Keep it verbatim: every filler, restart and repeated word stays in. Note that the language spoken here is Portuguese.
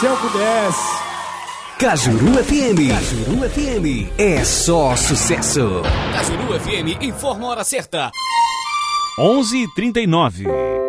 se eu pudesse. Cajuru F M. Cajuru F M. É só sucesso. Cajuru F M informa a hora certa. onze e trinta e nove.